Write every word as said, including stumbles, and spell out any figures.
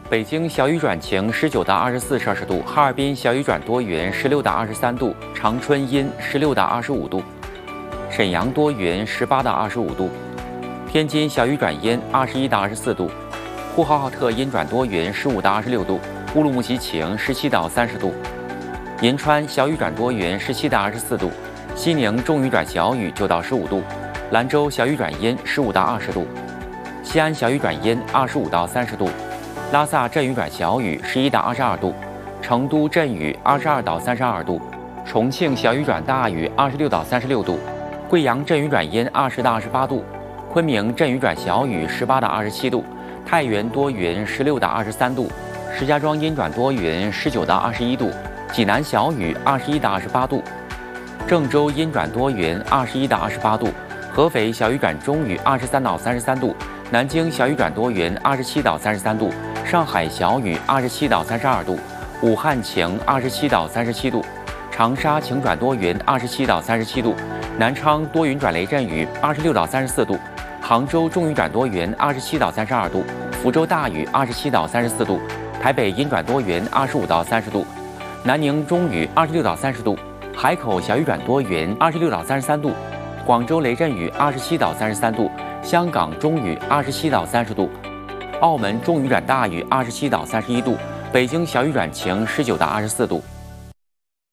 北京小雨转晴，十九到二十四摄氏度；哈尔滨小雨转多云，十六到二十三度；长春阴，十六到二十五度；沈阳多云，十八到二十五度；天津小雨转阴，二十一到二十四度；呼和浩特阴转多云，十五到二十六度；乌鲁木齐晴，十七到三十度；银川小雨转多云，十七到二十四度；西宁中雨转小雨，九到十五度；兰州小雨转阴，十五到二十度；西安小雨转阴，二十五到三十度；拉萨阵雨转小雨，十一到二十二度；成都阵雨，二十二到三十二度；重庆小雨转大雨，二十六到三十六度；贵阳阵雨转阴，二十到二十八度；昆明阵雨转小雨，十八到二十七度；太原多云，十六到二十三度；石家庄阴转多云，十九到二十一度；济南小雨，二十一到二十八度；郑州阴转多云，二十一到二十八度；合肥小雨转中雨，二十三到三十三度；南京小雨转多云，二十七到三十三度；上海小雨，二十七到三十二度；武汉晴，二十七到三十七度；长沙晴转多云，二十七到三十七度；南昌多云转雷阵雨，二十六到三十四度；杭州中雨转多云，二十七到三十二度；福州大雨，二十七到三十四度；台北阴转多云，二十五到三十度；南宁中雨，二十六到三十度；海口小雨转多云，二十六到三十三度；广州雷阵雨，二十七到三十三度；香港中雨，二十七到三十度；澳门中雨转大雨，二十七到三十一度；北京小雨转晴，十九到二十四度。